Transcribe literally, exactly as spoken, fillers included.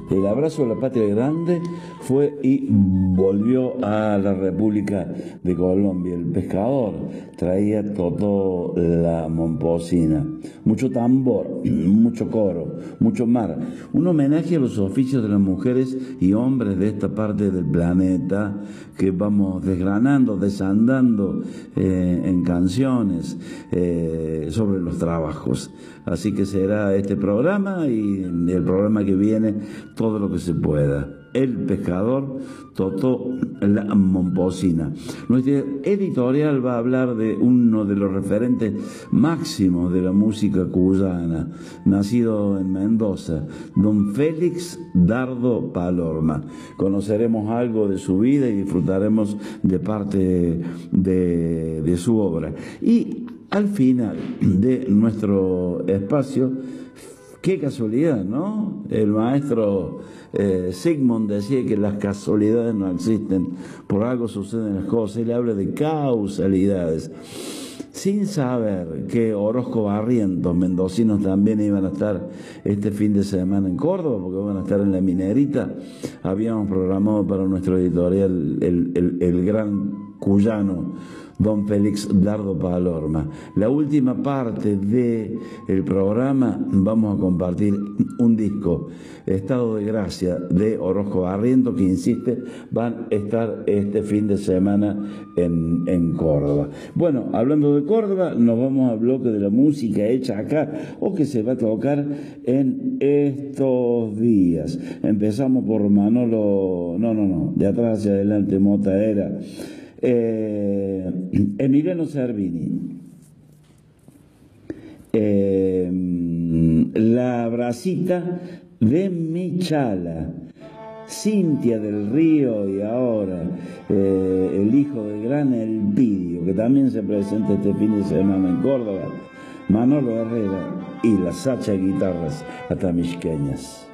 El abrazo a la patria grande fue y volvió a la República de Colombia. El pescador traía todo la momposina, mucho tambor, mucho coro, mucho mar. Un homenaje a los oficios de las mujeres y hombres de esta parte del planeta que vamos desgranando, desandando eh, en canciones eh, sobre los trabajos. Así que será este programa y el programa que viene todo lo que se pueda. El pescador, Totó la momposina. Nuestra editorial va a hablar de uno de los referentes máximos de la música cuyana, nacido en Mendoza, don Félix Dardo Palorma. Conoceremos algo de su vida y disfrutaremos de parte de, de su obra. Y al final de nuestro espacio, qué casualidad, ¿no? El maestro eh, Sigmund decía que las casualidades no existen, por algo suceden las cosas. Él habla de causalidades, sin saber que Orozco Barrientos, mendocinos, también iban a estar este fin de semana en Córdoba, porque van a estar en La Minerita. Habíamos programado para nuestro editorial el, el, el gran cuyano don Félix Dardo Palorma. La última parte del programa vamos a compartir un disco, Estado de Gracia, de Orozco Barrientos, que insiste, van a estar este fin de semana en, en Córdoba. Bueno, hablando de Córdoba, nos vamos al bloque de la música hecha acá, o que se va a tocar en estos días. Empezamos por Manolo, no, no, no, de atrás hacia adelante, Mota era... Eh, Emiliano Cervini, eh, La Bracita de Michala, Cintia del Río y ahora eh, el hijo de Gran Elpidio, que también se presenta este fin de semana en Córdoba, Manolo Herrera y las Sacha Guitarras Atamisqueñas.